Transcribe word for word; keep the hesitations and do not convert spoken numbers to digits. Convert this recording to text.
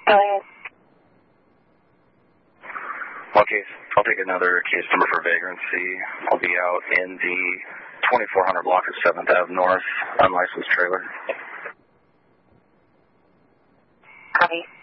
Go ahead. Okay, I'll take another case number for vagrancy. I'll be out in the twenty-four hundred block of seventh Avenue North, unlicensed trailer. Copy.